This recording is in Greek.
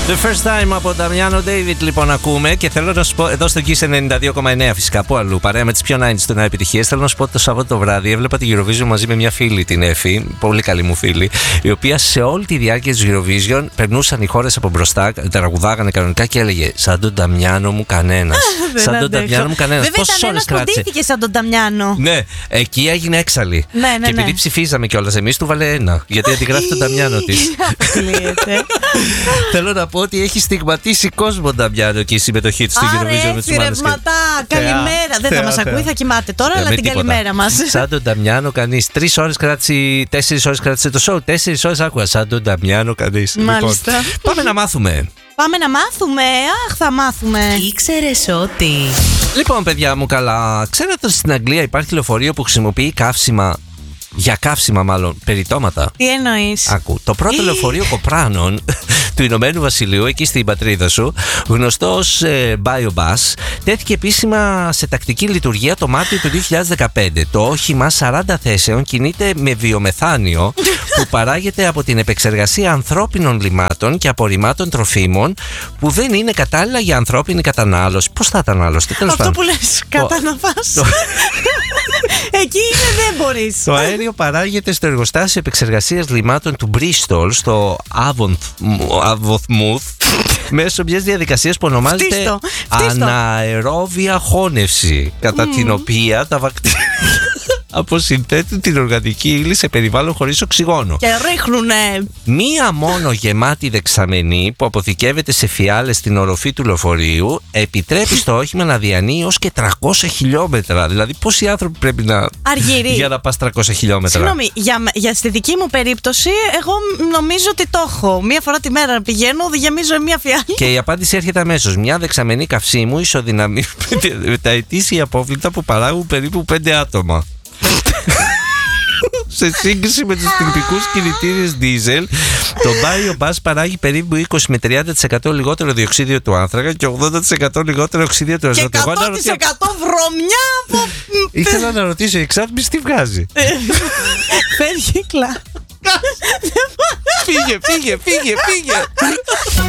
The First Time από Νταμιάνο Ντέιβιτ λοιπόν ακούμε και θέλω να σου πω εδώ στο Kiss 92,9 φυσικά που αλλού παρέα με τις πιο 90's του Νέα Επιτυχίες. Θέλω να σου πω ότι το Σαββάτο το βράδυ έβλεπα τη Eurovision μαζί με μια φίλη, την Εφη, πολύ καλή μου φίλη, η οποία σε όλη τη διάρκεια της Eurovision περνούσαν οι χώρες από μπροστά, τραγουδάγανε κανονικά και έλεγε σαν τον Νταμιάνο μου κανένας. Σαν τον Νταμιάνο μου κανένας. Βέβαια ήταν ένας ποντήθηκε σαν τον Νταμιάνο. Ναι, εκεί έγινε έξαλλη. Ναι. Και επειδή ψηφίζαμε κιόλας εμείς, του βάλε ένα. Γιατί αντιγράφει τον Νταμιάνο της. Θέλω να πω ότι έχει στιγματίσει κόσμο Νταμιάνο και η συμμετοχή του στην Eurovision με τους Måneskin. Καλημέρα. Δεν θα μας ακούει, θα κοιμάται τώρα, αλλά την καλημέρα μας. Σαν τον Νταμιάνο κανείς. 3 ώρες κράτησε, 4 ώρες κράτησε το show. 4 ώρες άκουγα. Σαν τον Νταμιάνο κανείς. Μάλιστα. Λοιπόν, πάμε να μάθουμε. Πάμε να μάθουμε. Αχ, θα μάθουμε. Ήξερες ότι. Λοιπόν, παιδιά μου, καλά. Ξέρετε ότι στην Αγγλία υπάρχει λεωφορείο που χρησιμοποιεί καύσιμα. Για καύσιμα, μάλλον, περιτώματα. Τι εννοείς? Άκου. Το πρώτο λεωφορείο Κοπράνων του Ηνωμένου Βασιλείου, εκεί στην πατρίδα σου, γνωστό ως BioBus, τέθηκε επίσημα σε τακτική λειτουργία το Μάρτιο του 2015. Το όχημα 40 θέσεων κινείται με βιομεθάνιο που παράγεται από την επεξεργασία ανθρώπινων λιμάτων και απορριμμάτων τροφίμων που δεν είναι κατάλληλα για ανθρώπινη κατανάλωση. Πώς θα ήταν άλλωστε? Αυτό που λες, κατά να φας. Εκεί είναι, δεν μπορείς. Το αέριο παράγεται στο εργοστάσιο επεξεργασίας λιμάτων του Bristol στο Avonmouth μέσω μιας διαδικασίας που ονομάζεται αναερόβια χώνευση, κατά την οποία τα βακτήρια αποσυνθέτουν την οργανική ύλη σε περιβάλλον χωρίς οξυγόνο. Και ρίχνουνε. Μία μόνο γεμάτη δεξαμενή που αποθηκεύεται σε φιάλες στην οροφή του λεωφορείου επιτρέπει στο όχημα να διανύει ως και 300 χιλιόμετρα. Δηλαδή, πόσοι άνθρωποι πρέπει να. Αργυρί. Για να πας 300 χιλιόμετρα. Συγγνώμη, για στη δική μου περίπτωση, εγώ νομίζω ότι το έχω. Μία φορά τη μέρα πηγαίνω, γεμίζω μία φιάλη. Και η απάντηση έρχεται αμέσως. Μια δεξαμενή καυσίμου ισοδυναμεί με τα ετήσια απόβλητα που παράγουν περίπου 5 άτομα. Σε σύγκριση με τους τυπικούς κινητήρες diesel, το BioBus παράγει περίπου 20 με 30% λιγότερο διοξίδιο του άνθρακα και 80% λιγότερο οξύδιο του αζότου. Και 100% βρωμιά από. Ήθελα να ρωτήσω, η εξάτμιση τι βγάζει? Φεύγει κλα. Φύγε.